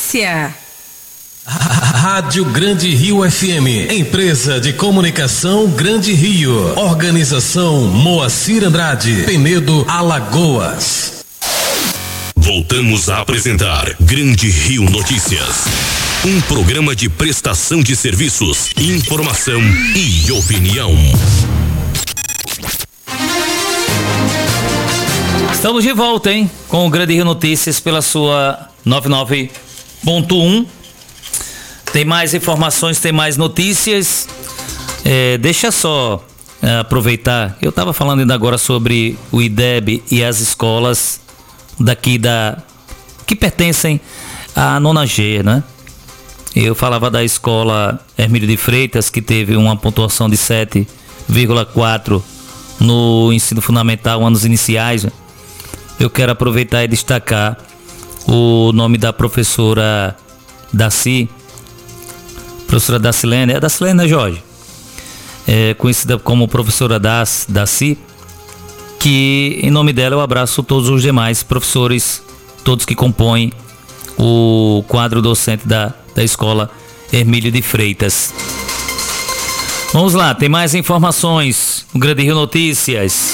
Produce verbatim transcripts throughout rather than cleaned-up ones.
notícia. Rádio Grande Rio F M, empresa de comunicação Grande Rio, organização Moacir Andrade, Penedo, Alagoas. Voltamos a apresentar Grande Rio Notícias, um programa de prestação de serviços, informação e opinião. Estamos de volta, hein? Com o Grande Rio Notícias pela sua noventa e nove ponto um. Tem mais informações, tem mais notícias. É, deixa só é, aproveitar. Eu estava falando ainda agora sobre o I D E B e as escolas daqui da que pertencem à nona G, né? Eu falava da escola Hermílio de Freitas, que teve uma pontuação de sete vírgula quatro no ensino fundamental, anos iniciais. Eu quero aproveitar e destacar o nome da professora Daci, professora Dacilene, é Dacilene, né, Jorge? É conhecida como professora Das, Daci, que em nome dela eu abraço todos os demais professores, todos que compõem o quadro docente da, da escola Hermílio de Freitas. Vamos lá, tem mais informações, o Grande Rio Notícias.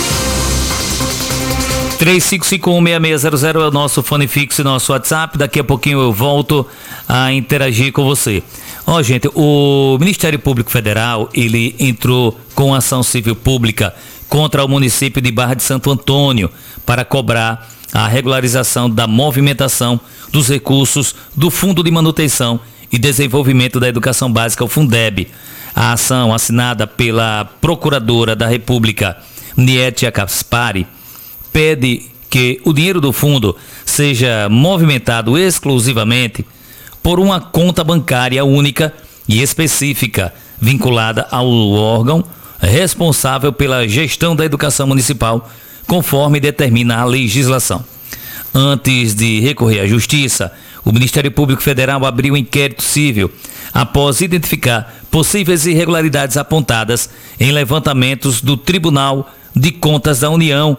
três cinco cinco um, seis seis zero zero é o nosso fone fixo e nosso WhatsApp. Daqui a pouquinho eu volto a interagir com você. Ó, oh, gente, o Ministério Público Federal, ele entrou com ação civil pública contra o município de Barra de Santo Antônio para cobrar a regularização da movimentação dos recursos do Fundo de Manutenção e Desenvolvimento da Educação Básica, o Fundeb. A ação, assinada pela Procuradora da República, Nietia Caspari, pede que o dinheiro do fundo seja movimentado exclusivamente por uma conta bancária única e específica, vinculada ao órgão responsável pela gestão da educação municipal, conforme determina a legislação. Antes de recorrer à Justiça, o Ministério Público Federal abriu um inquérito civil após identificar possíveis irregularidades apontadas em levantamentos do Tribunal de Contas da União.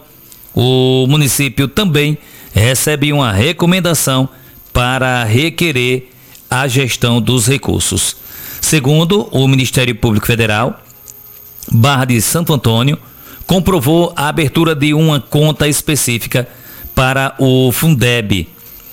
O município também recebe uma recomendação para requerer a gestão dos recursos. Segundo o Ministério Público Federal, Barra de Santo Antônio comprovou a abertura de uma conta específica para o Fundeb,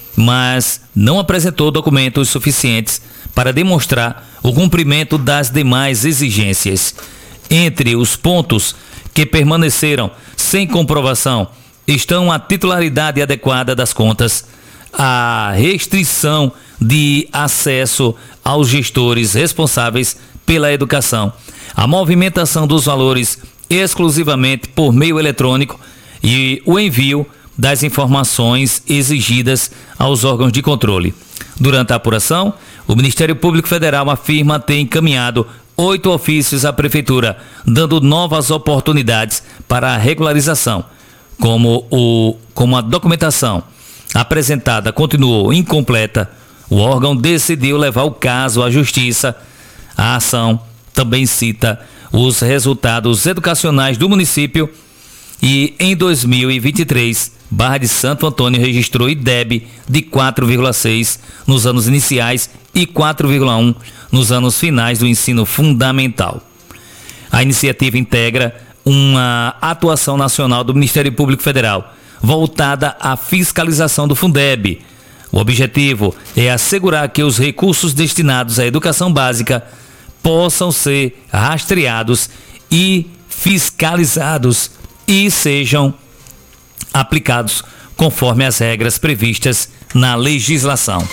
mas não apresentou documentos suficientes para demonstrar o cumprimento das demais exigências. Entre os pontos que permaneceram sem comprovação estão a titularidade adequada das contas, a restrição de acesso aos gestores responsáveis pela educação, a movimentação dos valores exclusivamente por meio eletrônico e o envio das informações exigidas aos órgãos de controle. Durante a apuração, o Ministério Público Federal afirma ter encaminhado oito ofícios à Prefeitura, dando novas oportunidades para a regularização. Como, o, como a documentação apresentada continuou incompleta, o órgão decidiu levar o caso à Justiça. A ação também cita os resultados educacionais do município e, em dois mil e vinte e três, Barra de Santo Antônio registrou I D E B de quatro vírgula seis nos anos iniciais e quatro vírgula um nos anos finais do ensino fundamental. A iniciativa integra uma atuação nacional do Ministério Público Federal voltada à fiscalização do Fundeb. O objetivo é assegurar que os recursos destinados à educação básica possam ser rastreados e fiscalizados e sejam aplicados conforme as regras previstas na legislação.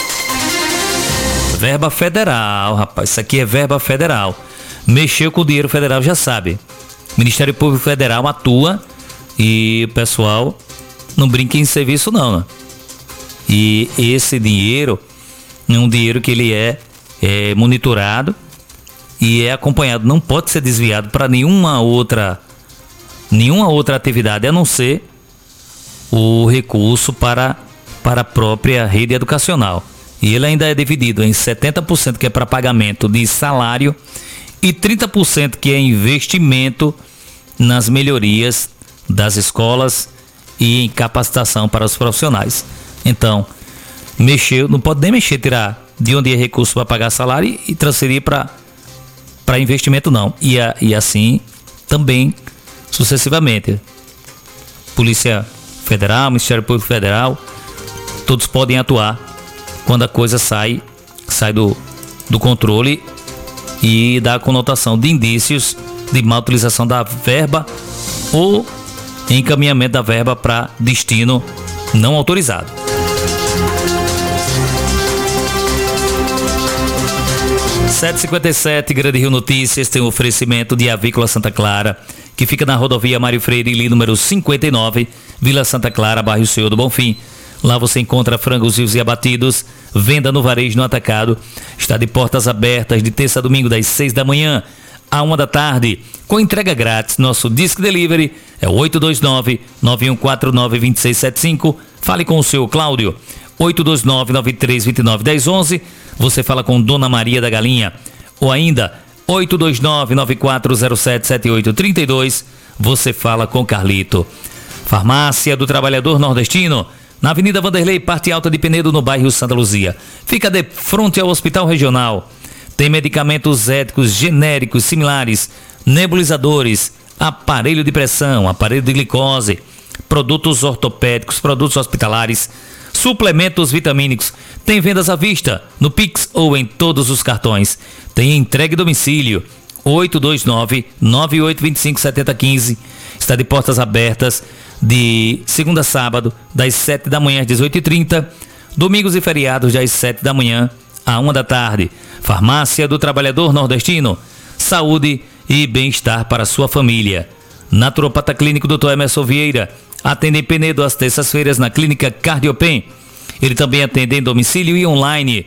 Verba federal, rapaz, isso aqui é verba federal. Mexeu com o dinheiro federal, já sabe. O Ministério Público Federal atua e o pessoal não brinca em serviço não, né? E esse dinheiro é um dinheiro que ele é, é monitorado e é acompanhado, não pode ser desviado para nenhuma outra nenhuma outra atividade, a não ser o recurso para, para a própria rede educacional. E ele ainda é dividido em setenta por cento que é para pagamento de salário e trinta por cento que é investimento nas melhorias das escolas e em capacitação para os profissionais. Então, mexer, não pode nem mexer, tirar de onde é recurso para pagar salário e, e transferir para para investimento não. E, a, e assim também sucessivamente. Polícia Federal, Ministério Público Federal, todos podem atuar quando a coisa sai, sai do, do controle e dá a conotação de indícios de má utilização da verba ou encaminhamento da verba para destino não autorizado. sete e cinquenta e sete, Grande Rio Notícias tem um oferecimento de Avícola Santa Clara, que fica na rodovia Mário Freire, ali número cinquenta e nove, Vila Santa Clara, bairro Senhor do Bonfim. Lá você encontra frangos vivos e abatidos, venda no varejo no atacado. Está de portas abertas de terça a domingo, das seis da manhã à uma da tarde, com entrega grátis. Nosso Disque Delivery é o oito dois nove, nove um quatro nove, dois seis sete cinco. Fale com o seu Cláudio. oito dois nove, nove três dois nove, um zero um um. Você fala com Dona Maria da Galinha. Ou ainda, oito dois nove, nove quatro zero sete, sete oito três dois. Você fala com Carlito. Farmácia do Trabalhador Nordestino, na Avenida Vanderlei, parte alta de Penedo, no bairro Santa Luzia. Fica de frente ao Hospital Regional. Tem medicamentos éticos, genéricos, similares, nebulizadores, aparelho de pressão, aparelho de glicose, produtos ortopédicos, produtos hospitalares, suplementos vitamínicos. Tem vendas à vista, no Pix ou em todos os cartões. Tem entrega em domicílio. oito dois nove, nove oito dois cinco, sete zero um cinco. Está de portas abertas de segunda a sábado, das sete da manhã às dezoito e trinta. Domingos e feriados, das sete da manhã à uma da tarde. Farmácia do Trabalhador Nordestino. Saúde e bem-estar para sua família. Naturopata Clínico doutor Emerson Vieira. Atende em Penedo às terças-feiras na Clínica Cardiopen. Ele também atende em domicílio e online.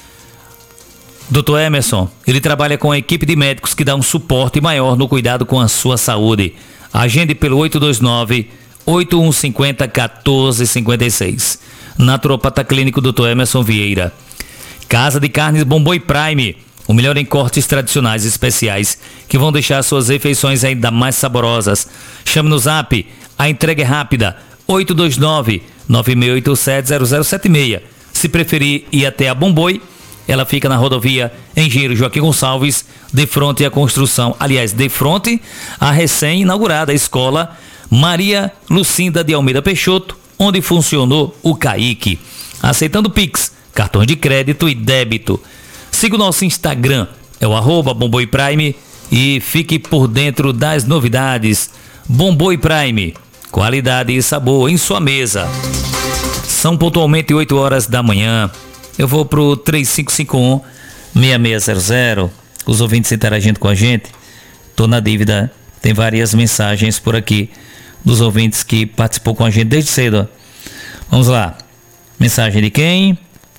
doutor Emerson, ele trabalha com a equipe de médicos que dá um suporte maior no cuidado com a sua saúde. Agende pelo oito dois nove, oito um cinco zero, um quatro cinco seis. Naturopata Clínico doutor Emerson Vieira. Casa de Carnes Bomboi Prime. O melhor em cortes tradicionais e especiais que vão deixar suas refeições ainda mais saborosas. Chame no zap. A entrega é rápida. oito dois nove, nove seis oito sete, zero zero sete seis. Se preferir ir até a Bomboi, ela fica na rodovia Engenheiro Joaquim Gonçalves, de frente à construção, aliás, de frente à recém-inaugurada escola Maria Lucinda de Almeida Peixoto, onde funcionou o CAIC. Aceitando Pix, cartão de crédito e débito. Siga o nosso Instagram, é o arroba Bomboi Prime, e fique por dentro das novidades. Bomboi Prime, qualidade e sabor em sua mesa. São pontualmente oito horas da manhã. Eu vou pro três cinco cinco um, seis seis zero zero. Os ouvintes interagindo com a gente. Tô na dívida. Tem várias mensagens por aqui dos ouvintes que participou com a gente desde cedo. Vamos lá. Mensagem de quem?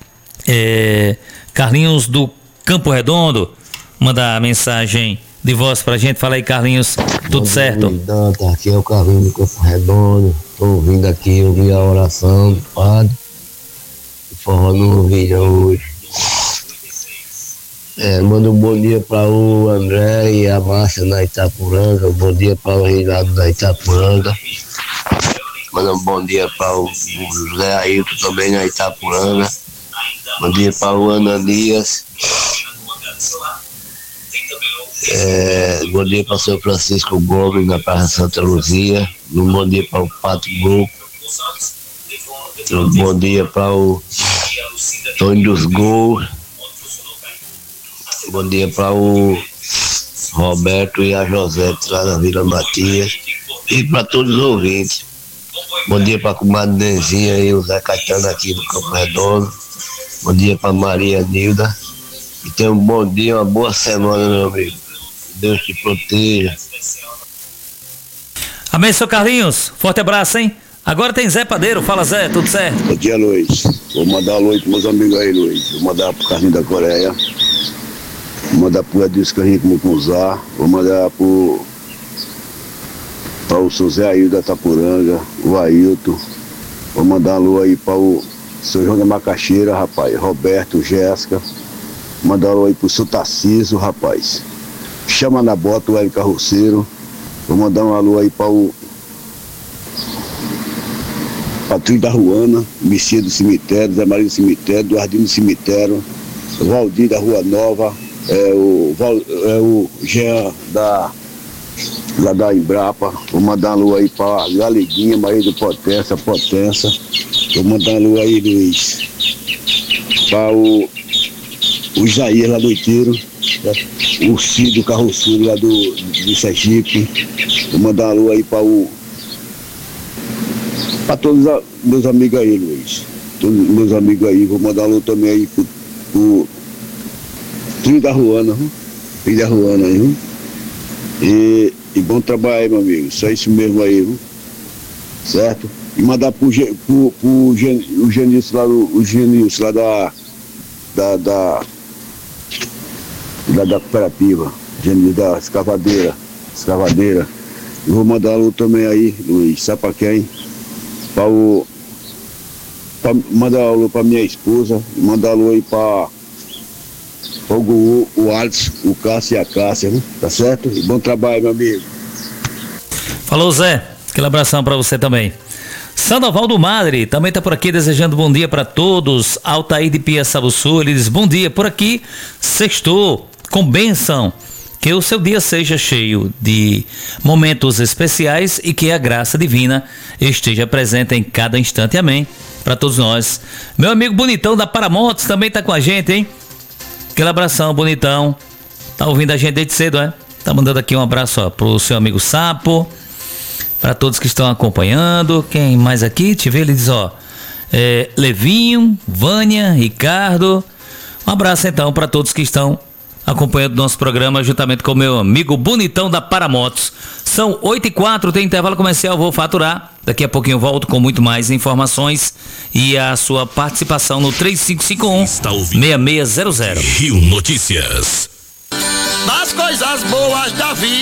É, Carlinhos do Campo Redondo. Manda a mensagem de voz pra gente. Fala aí, Carlinhos. Tudo certo? Danta, aqui é o Carlinhos do Campo Redondo. Tô ouvindo aqui, ouvi a oração do padre. Forró no vídeo hoje. É, manda um bom dia para o André e a Márcia na Itapuranga. Um bom dia para o Reinaldo da Itapuranga. Manda um bom dia para o José Ailton também na Itapuranga. Bom dia para o Ananias. É, bom dia para o seu Francisco Gomes na Praça Santa Luzia. Um bom dia para o Pato Grupo. Um bom dia para o Tony dos Gols. Bom dia para o Roberto e a Josete lá na Vila Matias. E para todos os ouvintes. Bom dia para a comadre Nenzinha e o Zé Caetano aqui do Campo Redondo. Bom dia para Maria Nilda. E tenha um bom dia, uma boa semana, meu amigo. Deus te proteja. Amém, seu Carlinhos. Forte abraço, hein? Agora tem Zé Padeiro. Fala, Zé, tudo certo? Bom dia, Luiz. Vou mandar um alô para meus amigos aí, Luiz. Vou mandar pro Carlinhos da Coreia. Vou mandar pro Edilson Carrinho como Cunzá. Vou mandar pro para o seu Zé Ailton da Itapuranga, o Ailton. Vou mandar um alô aí para o seu João da Macaxeira, rapaz. Roberto, Jéssica. Vou mandar um alô aí pro seu Tarcísio, rapaz. Chama na bota o Hélio Carroceiro. Vou mandar um alô aí para o Patrícia da Ruana, Messias do Cemitério, Zé Maria do Cemitério, Eduardinho do Cemitério, Valdir da Rua Nova, é, o, Val, é, o Jean da, lá da Embrapa. Vou mandar uma alô aí pra Galeguinha, Maria do Potência, Potência. Vou mandar uma alô aí, Luiz, para o, o Jair lá do Iteiro, o Cido Carroçudo lá do, do Sergipe. Vou mandar uma alô aí para o para todos os meus amigos aí, Luiz. Todos os meus amigos aí. Vou mandar um alô também aí pro, pro Trio da Ruana, Trio da Ruana aí, viu? E, e bom trabalho aí, meu amigo. Só isso mesmo aí, viu? Certo? E mandar pro, pro, pro Gen, o Genilson lá, do, o Genilson lá da da, da da, da cooperativa, Genilson da escavadeira, escavadeira. E vou mandar um alô também aí, Luiz, sabe pra quem? Para o pra mandar alô para minha esposa, mandar alô aí para o, o Alisson, o Cássio e a Cássia, né? Tá certo? E bom trabalho, meu amigo. Falou, Zé. Aquele abração para você também. Sandoval do Madre também tá por aqui desejando bom dia para todos. Altair de Piaçabuçu, ele diz bom dia por aqui, sextou, com bênção. Que o seu dia seja cheio de momentos especiais e que a graça divina esteja presente em cada instante. Amém. Para todos nós. Meu amigo Bonitão da Paramotos também tá com a gente, hein? Aquele abração, Bonitão. Tá ouvindo a gente desde cedo, é? Tá mandando aqui um abraço, ó, pro seu amigo Sapo. Para todos que estão acompanhando. Quem mais aqui? Te vê, ele diz, ó. É, Levinho, Vânia, Ricardo. Um abraço então para todos que estão acompanhando o nosso programa juntamente com o meu amigo Bonitão da Paramotos. São oito e quatro, tem intervalo comercial, vou faturar. Daqui a pouquinho eu volto com muito mais informações e a sua participação no três cinco cinco um, seis seis zero zero. Rio Notícias. Das coisas boas da vida.